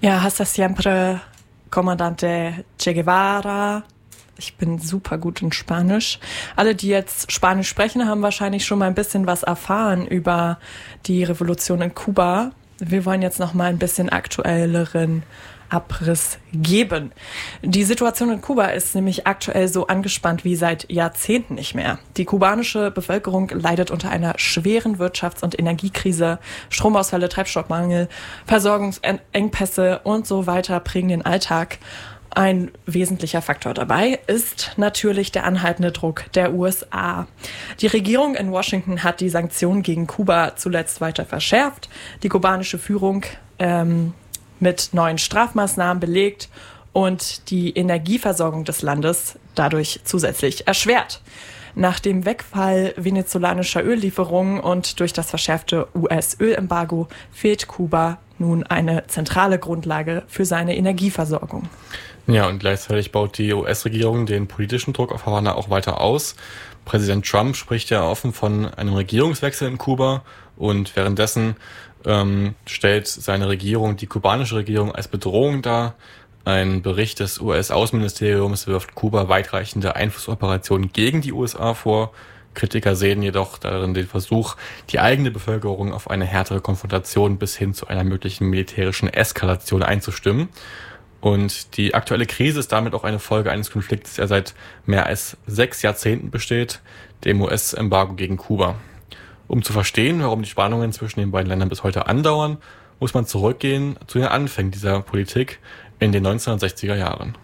Ja, hasta siempre, Comandante Che Guevara. Ich bin super gut in Spanisch. Alle, die jetzt Spanisch sprechen, haben wahrscheinlich schon mal ein bisschen was erfahren über die Revolution in Kuba. Wir wollen jetzt noch mal ein bisschen aktuelleren Abriss geben. Die Situation in Kuba ist nämlich aktuell so angespannt wie seit Jahrzehnten nicht mehr. Die kubanische Bevölkerung leidet unter einer schweren Wirtschafts- und Energiekrise. Stromausfälle, Treibstoffmangel, Versorgungsengpässe und so weiter prägen den Alltag. Ein wesentlicher Faktor dabei ist natürlich der anhaltende Druck der USA. Die Regierung in Washington hat die Sanktionen gegen Kuba zuletzt weiter verschärft. Die kubanische Führung mit neuen Strafmaßnahmen belegt und die Energieversorgung des Landes dadurch zusätzlich erschwert. Nach dem Wegfall venezolanischer Öllieferungen und durch das verschärfte US-Ölembargo fehlt Kuba nun eine zentrale Grundlage für seine Energieversorgung. Ja, und gleichzeitig baut die US-Regierung den politischen Druck auf Havanna auch weiter aus. Präsident Trump spricht ja offen von einem Regierungswechsel in Kuba und währenddessen stellt seine Regierung die kubanische Regierung als Bedrohung dar. Ein Bericht des US-Außenministeriums wirft Kuba weitreichende Einflussoperationen gegen die USA vor. Kritiker sehen jedoch darin den Versuch, die eigene Bevölkerung auf eine härtere Konfrontation bis hin zu einer möglichen militärischen Eskalation einzustimmen. Und die aktuelle Krise ist damit auch eine Folge eines Konflikts, der seit mehr als 6 Jahrzehnten besteht, dem US-Embargo gegen Kuba. Um zu verstehen, warum die Spannungen zwischen den beiden Ländern bis heute andauern, muss man zurückgehen zu den Anfängen dieser Politik in den 1960er Jahren.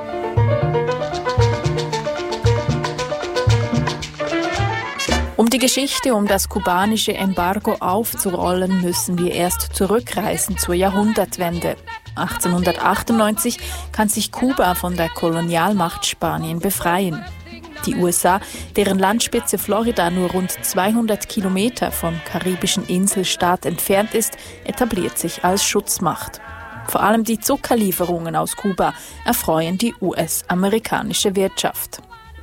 Um die Geschichte um das kubanische Embargo aufzurollen, müssen wir erst zurückreisen zur Jahrhundertwende. 1898 kann sich Kuba von der Kolonialmacht Spanien befreien. Die USA, deren Landspitze Florida nur rund 200 Kilometer vom karibischen Inselstaat entfernt ist, etabliert sich als Schutzmacht. Vor allem die Zuckerlieferungen aus Kuba erfreuen die US-amerikanische Wirtschaft.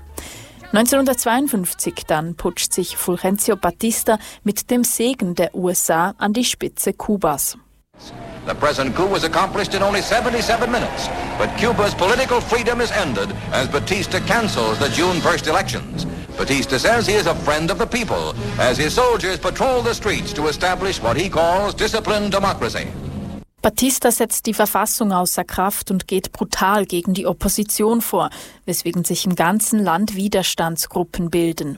1952 dann putscht sich Fulgencio Batista mit dem Segen der USA an die Spitze Kubas. The present coup was accomplished in only 77 minutes, but Cuba's political freedom is ended as Batista cancels the June 1st elections. Batista says he is a friend of the people as his soldiers patrol the streets to establish what he calls disciplined democracy. Batista setzt die Verfassung außer Kraft und geht brutal gegen die Opposition vor, weswegen sich im ganzen Land Widerstandsgruppen bilden.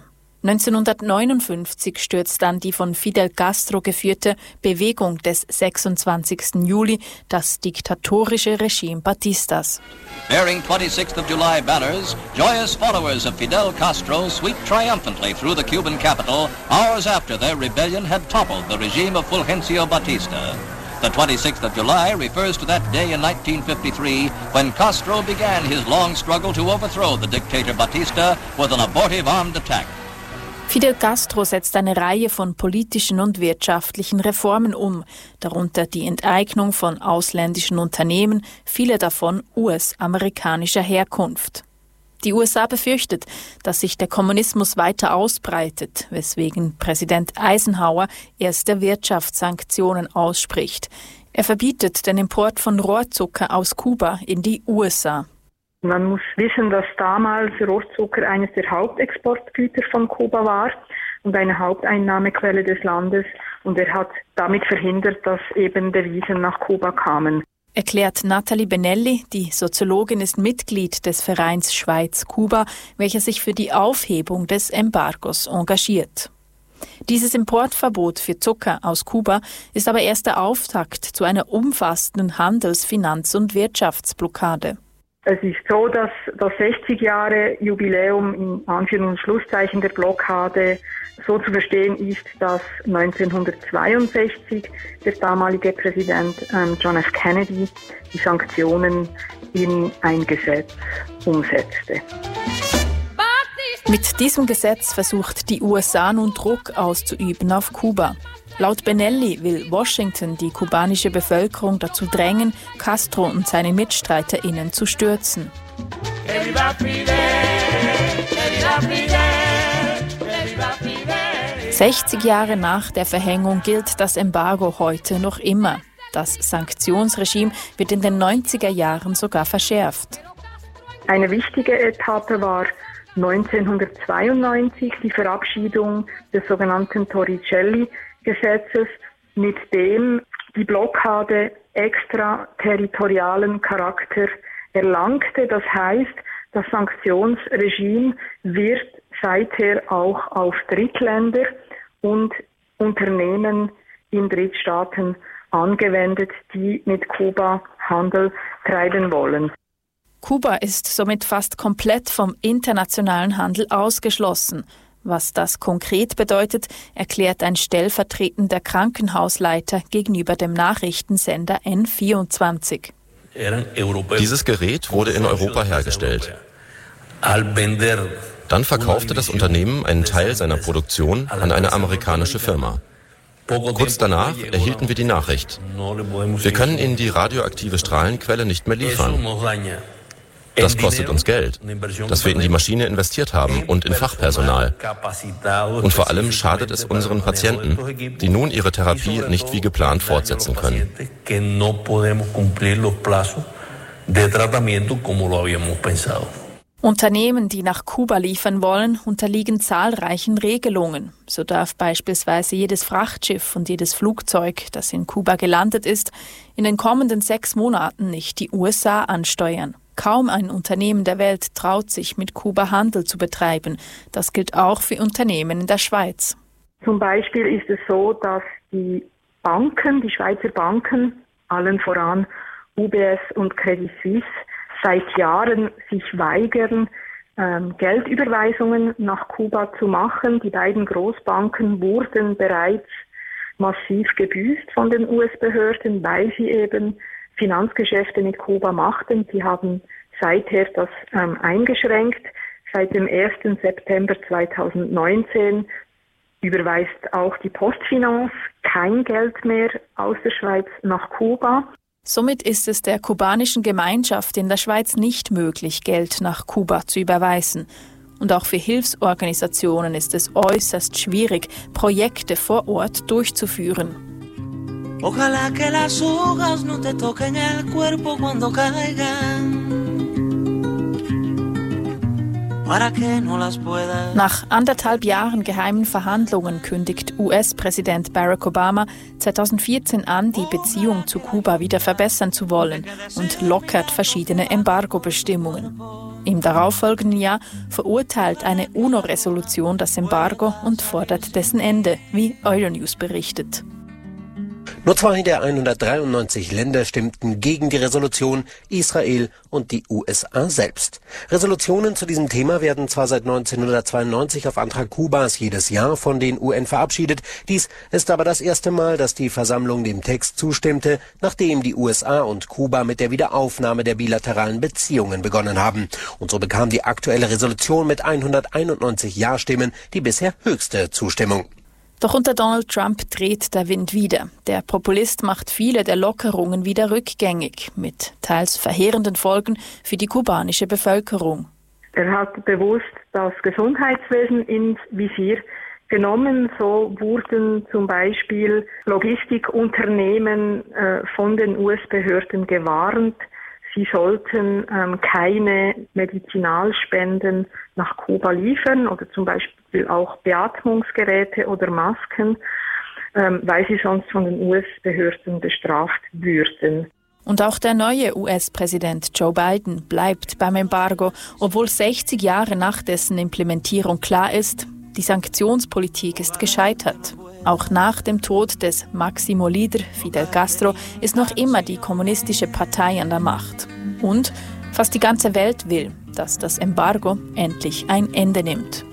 1959 stürzt dann die von Fidel Castro geführte Bewegung des 26. Juli, das diktatorische Regime Batistas. Bearing 26th of July banners, joyous followers of Fidel Castro sweep triumphantly through the Cuban capital hours after their rebellion had toppled the regime of Fulgencio Batista. The 26th of July refers to that day in 1953 when Castro began his long struggle to overthrow the dictator Batista with an abortive armed attack. Fidel Castro setzt eine Reihe von politischen und wirtschaftlichen Reformen um, darunter die Enteignung von ausländischen Unternehmen, viele davon US-amerikanischer Herkunft. Die USA befürchtet, dass sich der Kommunismus weiter ausbreitet, weswegen Präsident Eisenhower erste Wirtschaftssanktionen ausspricht. Er verbietet den Import von Rohrzucker aus Kuba in die USA. Man muss wissen, dass damals Rohrzucker eines der Hauptexportgüter von Kuba war und eine Haupteinnahmequelle des Landes. Und er hat damit verhindert, dass eben Devisen nach Kuba kamen. Erklärt Nathalie Benelli, die Soziologin ist Mitglied des Vereins Schweiz-Kuba, welcher sich für die Aufhebung des Embargos engagiert. Dieses Importverbot für Zucker aus Kuba ist aber erst der Auftakt zu einer umfassenden Handels-, Finanz- und Wirtschaftsblockade. Es ist so, dass das 60-Jahre-Jubiläum in Anführungs- und Schlusszeichen der Blockade so zu verstehen ist, dass 1962 der damalige Präsident John F. Kennedy die Sanktionen in ein Gesetz umsetzte. Mit diesem Gesetz versucht die USA nun Druck auszuüben auf Kuba. Laut Benelli will Washington die kubanische Bevölkerung dazu drängen, Castro und seine MitstreiterInnen zu stürzen. 60 Jahre nach der Verhängung gilt das Embargo heute noch immer. Das Sanktionsregime wird in den 90er Jahren sogar verschärft. Eine wichtige Etappe war 1992 die Verabschiedung des sogenannten Torricelli-Gesetzes, mit dem die Blockade extraterritorialen Charakter erlangte. Das heißt, das Sanktionsregime wird seither auch auf Drittländer und Unternehmen in Drittstaaten angewendet, die mit Kuba Handel treiben wollen. Kuba ist somit fast komplett vom internationalen Handel ausgeschlossen. Was das konkret bedeutet, erklärt ein stellvertretender Krankenhausleiter gegenüber dem Nachrichtensender N24. Dieses Gerät wurde in Europa hergestellt. Dann verkaufte das Unternehmen einen Teil seiner Produktion an eine amerikanische Firma. Kurz danach erhielten wir die Nachricht: Wir können Ihnen die radioaktive Strahlenquelle nicht mehr liefern. Das kostet uns Geld, das wir in die Maschine investiert haben und in Fachpersonal. Und vor allem schadet es unseren Patienten, die nun ihre Therapie nicht wie geplant fortsetzen können. Unternehmen, die nach Kuba liefern wollen, unterliegen zahlreichen Regelungen. So darf beispielsweise jedes Frachtschiff und jedes Flugzeug, das in Kuba gelandet ist, in den kommenden 6 Monaten nicht die USA ansteuern. Kaum ein Unternehmen der Welt traut sich, mit Kuba Handel zu betreiben. Das gilt auch für Unternehmen in der Schweiz. Zum Beispiel ist es so, dass die Banken, die Schweizer Banken, allen voran UBS und Credit Suisse, seit Jahren sich weigern, Geldüberweisungen nach Kuba zu machen. Die beiden Großbanken wurden bereits massiv gebüßt von den US-Behörden, weil sie eben Finanzgeschäfte mit Kuba machten. Sie haben seither das eingeschränkt. Seit dem 1. September 2019 überweist auch die Postfinance kein Geld mehr aus der Schweiz nach Kuba. Somit ist es der kubanischen Gemeinschaft in der Schweiz nicht möglich, Geld nach Kuba zu überweisen. Und auch für Hilfsorganisationen ist es äußerst schwierig, Projekte vor Ort durchzuführen. Ojalá que las hojas no te toquen el cuerpo cuando caigan. Nach 1,5 Jahren geheimen Verhandlungen kündigt US-Präsident Barack Obama 2014 an, die Beziehung zu Kuba wieder verbessern zu wollen und lockert verschiedene Embargo-Bestimmungen. Im darauffolgenden Jahr verurteilt eine UNO-Resolution das Embargo und fordert dessen Ende, wie Euronews berichtet. Nur 2 der 193 Länder stimmten gegen die Resolution, Israel und die USA selbst. Resolutionen zu diesem Thema werden zwar seit 1992 auf Antrag Kubas jedes Jahr von den UN verabschiedet. Dies ist aber das erste Mal, dass die Versammlung dem Text zustimmte, nachdem die USA und Kuba mit der Wiederaufnahme der bilateralen Beziehungen begonnen haben. Und so bekam die aktuelle Resolution mit 191 Ja-Stimmen die bisher höchste Zustimmung. Doch unter Donald Trump dreht der Wind wieder. Der Populist macht viele der Lockerungen wieder rückgängig, mit teils verheerenden Folgen für die kubanische Bevölkerung. Er hat bewusst das Gesundheitswesen ins Visier genommen. So wurden zum Beispiel Logistikunternehmen von den US-Behörden gewarnt, sie sollten keine Medizinalspenden nach Kuba liefern oder zum Beispiel auch Beatmungsgeräte oder Masken, weil sie sonst von den US-Behörden bestraft würden. Und auch der neue US-Präsident Joe Biden bleibt beim Embargo, obwohl 60 Jahre nach dessen Implementierung klar ist, die Sanktionspolitik ist gescheitert. Auch nach dem Tod des Máximo-Líder Fidel Castro ist noch immer die kommunistische Partei an der Macht. Und fast die ganze Welt will, dass das Embargo endlich ein Ende nimmt.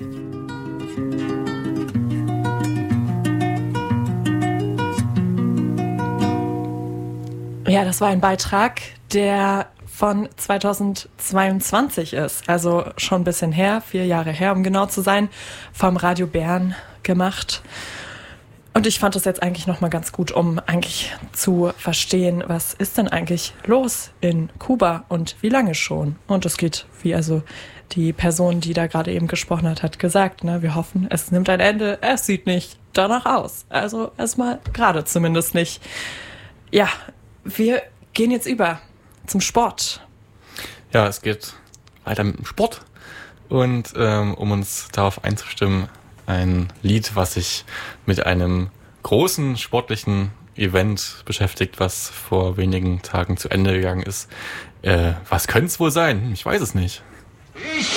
Ja, das war ein Beitrag, der von 2022 ist, also schon ein bisschen her, 4 Jahre her, um genau zu sein, vom Radio Bern gemacht. Und ich fand das jetzt eigentlich nochmal ganz gut, um eigentlich zu verstehen, was ist denn eigentlich los in Kuba und wie lange schon. Und es geht, wie also die Person, die da gerade eben gesprochen hat gesagt, ne, wir hoffen, es nimmt ein Ende, es sieht nicht danach aus. Also erstmal gerade zumindest nicht. Ja, wir gehen jetzt über zum Sport. Ja, es geht weiter mit dem Sport. Und um uns darauf einzustimmen, ein Lied, was sich mit einem großen sportlichen Event beschäftigt, was vor wenigen Tagen zu Ende gegangen ist. Was könnte es wohl sein? Ich weiß es nicht. Ich